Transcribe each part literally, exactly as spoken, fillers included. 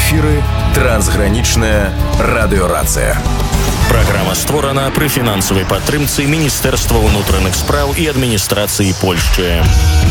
эфіры трансгранічная радыёрацыя. Праграма створана пры фінансавай падтрымцы Міністэрства ўнутраных спраў і адміністрацыі Польшчы.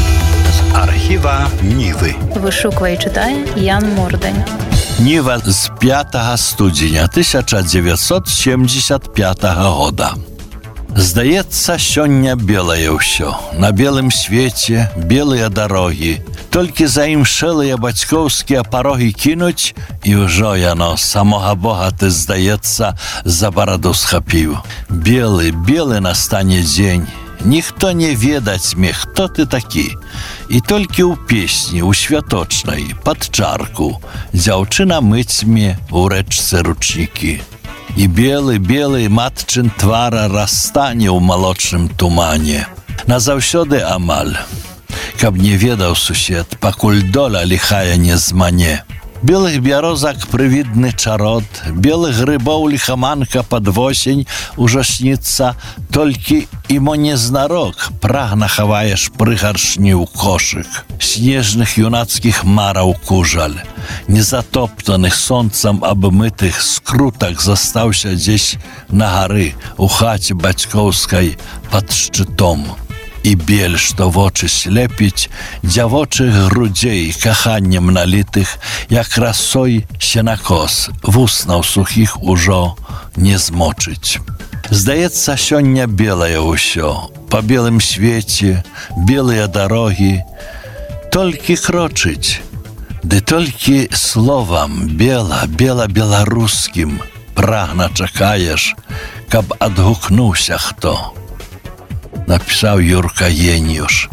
Архіва Нівы. Вышуквае і чытае Ян Мордань. Ніва з пятага студзеня тысяча дзевяцьсот семьдесят пятага года. Здаецца, сёння белае ўсё. На белым свеце белыя дарогі. Толькі заімшэлыя бацькоўскія парогі кінуць, і ўжо яно самога Бога, ты, здаецца, за бараду схапіў. Белы, белы настане дзень. Ніхто не ведаць мне, хто ты такі. І толькі ў песні, у святочнай, пад чарку, дзяўчына мыць мне у рэчцы ручнікі. І белы, белы матчын твара расстане ў малочным тумане. Назаўсёды амаль, каб не ведаў сусед, пакуль доля ліхая не змане. Белых бярозак прывідны чарот, белых грыбоў ліхаманка пад восень ужо сніцца, толькі імо незнарок прагна хаваеш прыгаршні ў кошык. Снежных юнацкіх мараў кужаль, незатоптаных сонцам абмытых скрутак застаўся дзесь на гары у хаце бацькоўскай пад шчытом. І бель, што вочы слепіць, дзявочых грудзей каханнем налітых, як расой сенакос, вуснаў сухіх ужо не змочыць. Здаецца, сёння белае ўсё, па белым свеце, белыя дарогі, толькі крочыць, ды толькі словам бела, бела-беларускім прагна чакаеш, каб адгукнуўся хто. Напісаў Юрка Єніюш.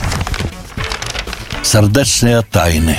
Сардэчныя тайны.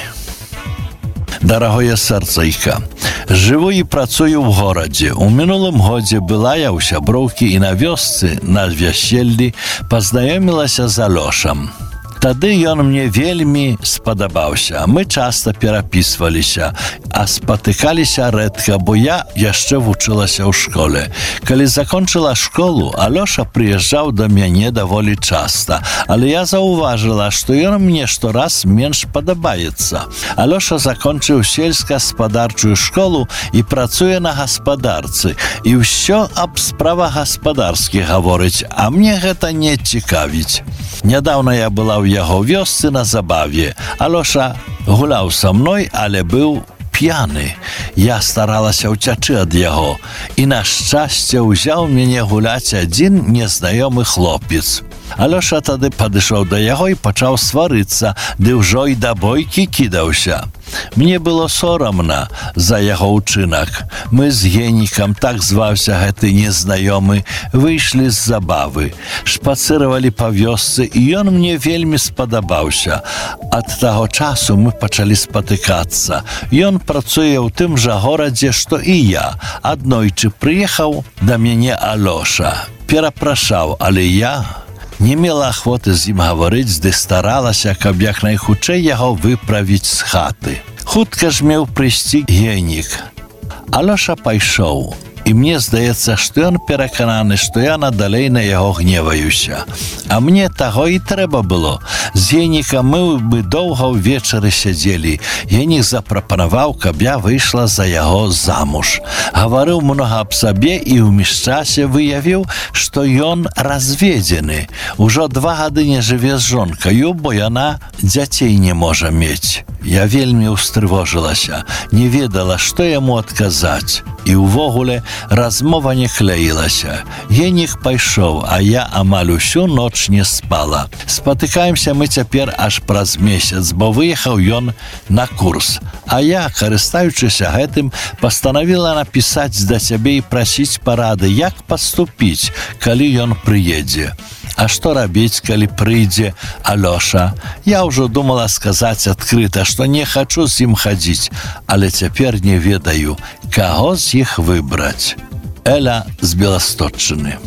Дарагое сэрцайка, жыву і працую ў горадзе. У мінулым годзе была я ў сяброўкі і на вёсцы, на вяселлі, пазнаёмілася з Алёшам. Тады ён мне вельмі спадабаўся. Мы часта перапісваліся, а спатыкаліся рэдка, бо я яшчэ вучылася ў школе. Калі закончыла школу, Алёша прыязджаў да мяне даволі часта, але я заўважыла, што ён мне штораз менш падабаецца. Алёша закончыў сельска-гаспадарчую школу і працуе на гаспадарцы, і ўсё аб справах гаспадарскіх гаворыць, а мне гэта не цікавіць. Нядаўна я была ў яго вёсцы на забаве. Алёша гуляў са мной, але быў п'яны. Я старалася ўцячы ад яго, і на шчасце ўзяў мяне гуляць адзін незнаёмы хлопец. Алёша тады падышоў да яго і пачаў сварыцца, ды ўжо і да бойкі кідаўся. Мне было сорамна за яго ўчынак. Мы з Генікам, так зваўся гэты незнаёмы, выйшлі з забавы, шпацыравалі па вёсцы, і ён мне вельмі спадабаўся. Ад таго часу мы пачалі спатыкацца. Ён працуе ў тым жа горадзе, што і я. Аднойчы прыехаў да мяне Алёша. Перапрашаў, але я не мела ахвоты з ім гаварыць, ды старалася, каб як найхутчэй яго выправіць з хаты. Хутка ж меў прыйсці Генік. Алёша пайшоў, і мне здаецца, што ён перакананы, што я надалей на яго гневаюся. А мне таго і трэба было. З Генікам мы бы доўга ўвечары сядзелі. Генік запрапанаваў, каб я выйшла за яго замуж. Гаварыў многа аб сабе і ў міжчасе выявіў, што ён разведзены. Ужо два гады не жыве з жонкаю, бо яна дзяцей не можа мець. Я вельмі ўстрывожылася, не ведала, што яму адказаць. І ўвогуле размова не клеілася. Генік пайшоў, а я амаль усю ноч не спала. Спатыкаемся мы цяпер аж праз месяц, бо выехаў ён на курс. А я, карыстаючыся гэтым, пастанавіла напісаць да цябе і прасіць парады, як паступіць, калі ён прыедзе. А што рабіць, калі прыйдзе Алёша? Я ўжо думала сказаць адкрыта, што не хачу з ім хадзіць, але цяпер не ведаю, каго з іх выбраць. Эля з Беласточчыны.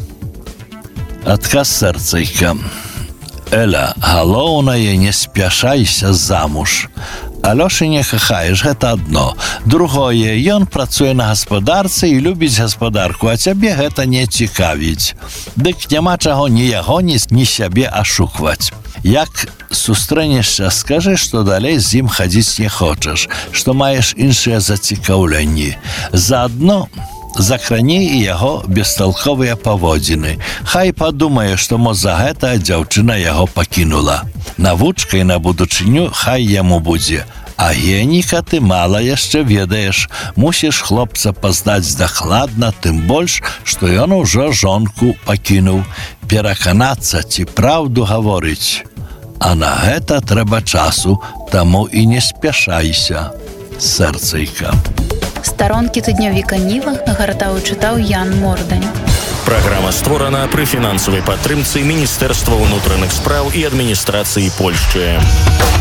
Адказ сэрцайка. Эля, галоўнае, не спяшайся замуж. Алёшы не кахаеш, гэта адно. Другое, ён працуе на гаспадарцы і любіць гаспадарку, а цябе гэта не цікавіць. Дык няма чаго ні яго, ні, ні сябе ашукваць. Як сустрэнешся, скажы, што далей з ім хадзіць не хочаш, што маеш іншыя зацікаўленні. Заадно закрані і яго бесталковыя паводзіны. Хай падумае, што мо за гэта дзяўчына яго пакінула. Навучкай на будучыню хай яму будзе. А геніка ты мала яшчэ ведаеш. Мусіш хлопца пазнаць дакладна, тым больш, што ён ужо жонку пакінуў. Пераканацца, ці праўду гаворыць. А на гэта трэба часу, таму і не спяшайся. Сэрцайка. Старонкі тыднёвіка Ніва гартаў і чытаў Ян Мордань. Праграма створана пры фінансавай падтрымцы Міністэрства ўнутраных спраў і адміністрацыі Польшчы.